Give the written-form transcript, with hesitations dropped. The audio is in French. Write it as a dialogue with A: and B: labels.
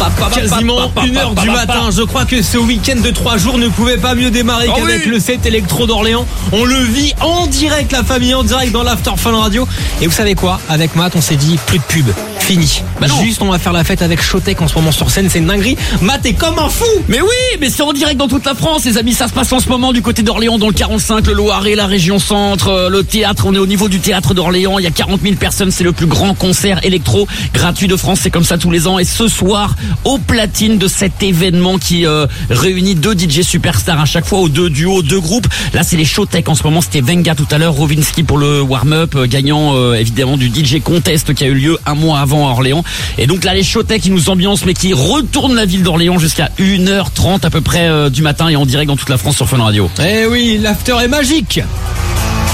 A: Quasiment 1h du matin. Je crois que ce week-end de 3 jours ne pouvait pas mieux démarrer qu'avec le 7 électro d'Orléans. On le vit en direct, la famille, en direct dans l'After Fun Radio. Et vous savez quoi? Avec Matt, on s'est dit plus de pub. Fini. Juste, on va faire la fête avec Showtek en ce moment sur scène. C'est une dinguerie. Matt est comme un fou.
B: Mais oui, mais c'est en direct dans toute la France, les amis. Ça se passe en ce moment du côté d'Orléans, dans le 45, le Loiret, la région centre, le théâtre. On est au niveau du théâtre d'Orléans. Il y a 40 000 personnes. C'est le plus grand concert électro gratuit de France. C'est comme ça tous les ans. Et ce soir, au platine de cet événement qui réunit 2 DJ superstars à chaque fois, aux 2 duos, 2 groupes. Là, c'est les Showtek en ce moment. C'était Venga tout à l'heure, Rovinski pour le warm-up, gagnant évidemment du DJ Contest qui a eu lieu un mois avant à Orléans. Et donc là, les Showtek qui nous ambiancent, mais qui retournent la ville d'Orléans jusqu'à 1h30 à peu près du matin et en direct dans toute la France sur Fun Radio.
A: Eh oui, l'after est magique.